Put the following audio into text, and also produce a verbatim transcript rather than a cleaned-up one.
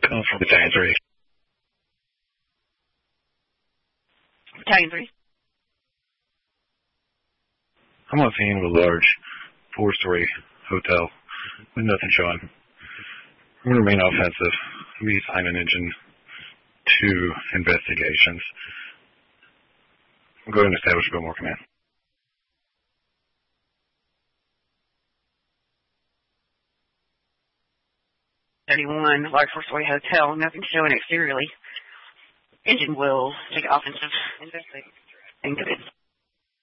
Calling from Battalion three. Battalion three. I'm on scene with a large four-story hotel with nothing showing. I'm going to remain offensive. We assign an engine to investigations. We'll go ahead and establish Billmore Command. thirty-one, large four-story hotel, nothing showing exteriorly. Engine will take offensive. Investigate. And go ahead.